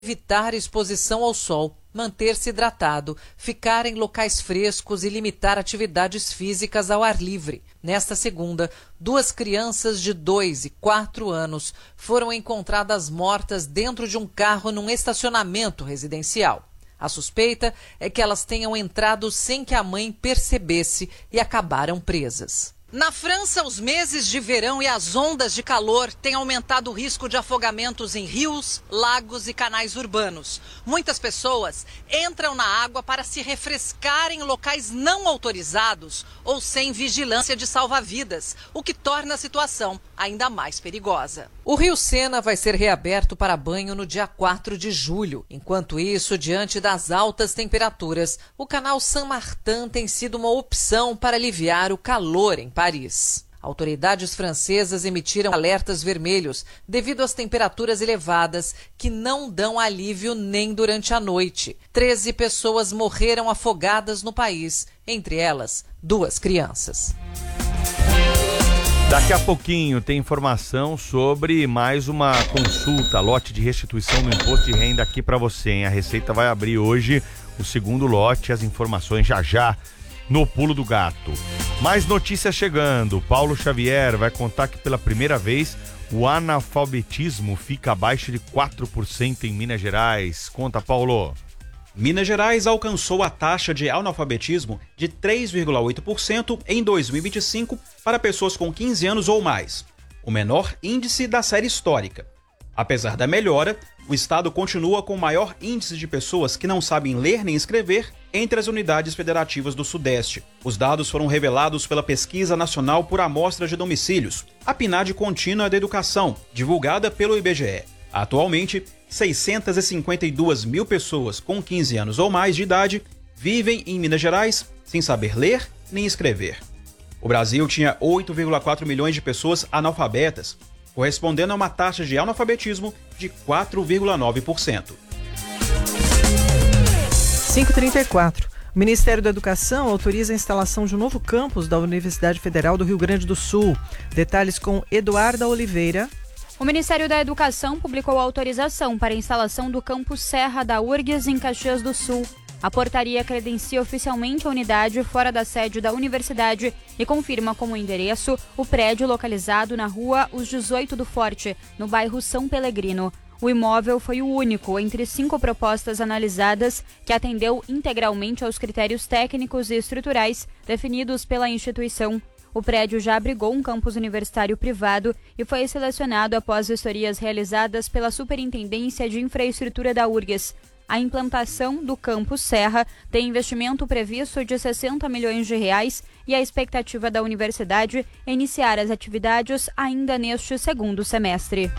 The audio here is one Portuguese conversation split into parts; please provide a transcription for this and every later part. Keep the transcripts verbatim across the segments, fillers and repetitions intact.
evitar exposição ao sol, manter-se hidratado, ficar em locais frescos e limitar atividades físicas ao ar livre. Nesta segunda, duas crianças de dois e quatro anos foram encontradas mortas dentro de um carro num estacionamento residencial. A suspeita é que elas tenham entrado sem que a mãe percebesse e acabaram presas. Na França, os meses de verão e as ondas de calor têm aumentado o risco de afogamentos em rios, lagos e canais urbanos. Muitas pessoas entram na água para se refrescar em locais não autorizados ou sem vigilância de salva-vidas, o que torna a situação ainda mais perigosa. O rio Sena vai ser reaberto para banho no dia quatro de julho. Enquanto isso, diante das altas temperaturas, o canal Saint-Martin tem sido uma opção para aliviar o calor em Paris. Autoridades francesas emitiram alertas vermelhos devido às temperaturas elevadas que não dão alívio nem durante a noite. Treze pessoas morreram afogadas no país, entre elas duas crianças. Daqui a pouquinho tem informação sobre mais uma consulta, lote de restituição do imposto de renda aqui para você, hein? A Receita vai abrir hoje o segundo lote, as informações já já no Pulo do Gato. Mais notícias chegando. Paulo Xavier vai contar que pela primeira vez o analfabetismo fica abaixo de quatro por cento em Minas Gerais. Conta, Paulo. Minas Gerais alcançou a taxa de analfabetismo de três vírgula oito por cento em dois mil e vinte e cinco para pessoas com quinze anos ou mais, o menor índice da série histórica. Apesar da melhora, o estado continua com o maior índice de pessoas que não sabem ler nem escrever entre as unidades federativas do Sudeste. Os dados foram revelados pela Pesquisa Nacional por Amostra de Domicílios, a PNAD Contínua da Educação, divulgada pelo I B G E. Atualmente, seiscentas e cinquenta e duas mil pessoas com quinze anos ou mais de idade vivem em Minas Gerais sem saber ler nem escrever. O Brasil tinha oito vírgula quatro milhões de pessoas analfabetas, correspondendo a uma taxa de analfabetismo de quatro vírgula nove por cento. cinco e trinta e quatro. O Ministério da Educação autoriza a instalação de um novo campus da Universidade Federal do Rio Grande do Sul. Detalhes com Eduarda Oliveira. O Ministério da Educação publicou a autorização para a instalação do campus Serra da U R G S em Caxias do Sul. A portaria credencia oficialmente a unidade fora da sede da universidade e confirma como endereço o prédio localizado na rua Os dezoito do Forte, no bairro São Pelegrino. O imóvel foi o único entre cinco propostas analisadas que atendeu integralmente aos critérios técnicos e estruturais definidos pela instituição. O prédio já abrigou um campus universitário privado e foi selecionado após vistorias realizadas pela Superintendência de Infraestrutura da U R G S. A implantação do campus Serra tem investimento previsto de sessenta milhões de reais e a expectativa da universidade é iniciar as atividades ainda neste segundo semestre.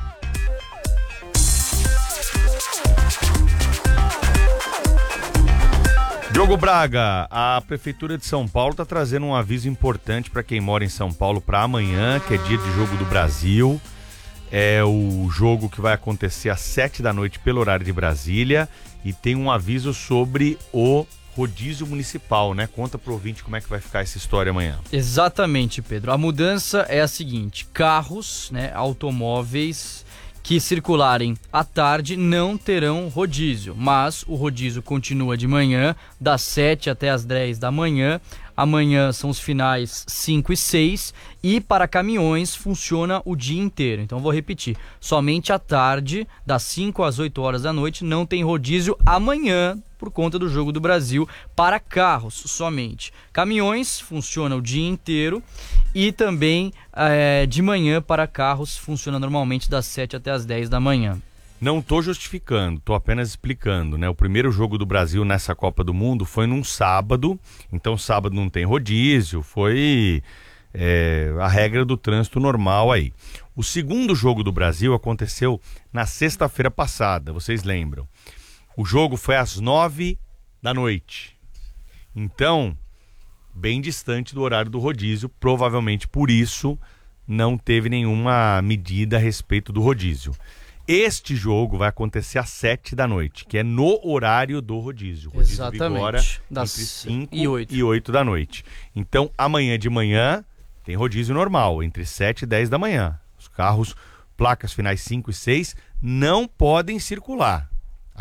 Diogo Braga, a Prefeitura de São Paulo está trazendo um aviso importante para quem mora em São Paulo para amanhã, que é dia de Jogo do Brasil. É o jogo que vai acontecer às sete da noite pelo horário de Brasília e tem um aviso sobre o rodízio municipal, né? Conta pro ouvinte como é que vai ficar essa história amanhã. Exatamente, Pedro. A mudança é a seguinte: carros, né, automóveis que circularem à tarde não terão rodízio, mas o rodízio continua de manhã, das sete até as dez da manhã. Amanhã são os finais cinco e seis e para caminhões funciona o dia inteiro. Então vou repetir, somente à tarde, das cinco às oito horas da noite, não tem rodízio amanhã por conta do Jogo do Brasil para carros somente. Caminhões funciona o dia inteiro e também é, de manhã para carros funciona normalmente das sete até as dez da manhã. Não estou justificando, estou apenas explicando, né? O primeiro Jogo do Brasil nessa Copa do Mundo foi num sábado, então sábado não tem rodízio, foi é, a regra do trânsito normal aí. O segundo Jogo do Brasil aconteceu na sexta-feira passada, vocês lembram? O jogo foi às nove da noite, então bem distante do horário do rodízio, provavelmente por isso não teve nenhuma medida a respeito do rodízio. Este jogo vai acontecer às sete da noite, que é no horário do rodízio. O rodízio Exatamente. vigora Das entre cinco e oito da noite. Então, amanhã de manhã tem rodízio normal, entre sete e dez da manhã. Os carros, placas finais cinco e seis, não podem circular.